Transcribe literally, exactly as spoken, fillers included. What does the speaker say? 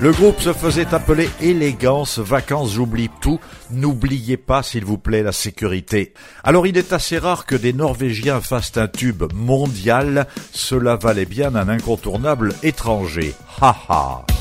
Le groupe se faisait appeler Élégance Vacances J'oublie tout. N'oubliez pas, s'il vous plaît, la sécurité. Alors il est assez rare que des Norvégiens fassent un tube mondial. Cela valait bien un incontournable étranger. Ha ha.